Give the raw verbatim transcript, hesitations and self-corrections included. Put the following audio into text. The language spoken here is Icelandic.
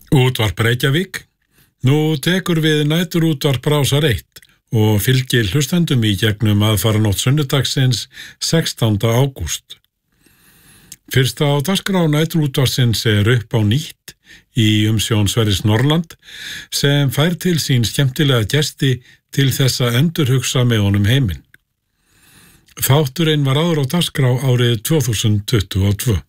Útvarp Reykjavík. Nú tekur við næturútvarp Rásar eitt og fylgir hlustendum í gegnum aðfaranótt sunnudagsins sextánda ágúst. Fyrsta á dagskrá næturútvarpsins er upp á nýtt í umsjón Sverris Norrland sem fær til sín skemmtilega gesti til þess að endurhugsa með honum heiminn. Þátturinn var áður á dagskrá árið tvö þúsund tuttugu og tvö.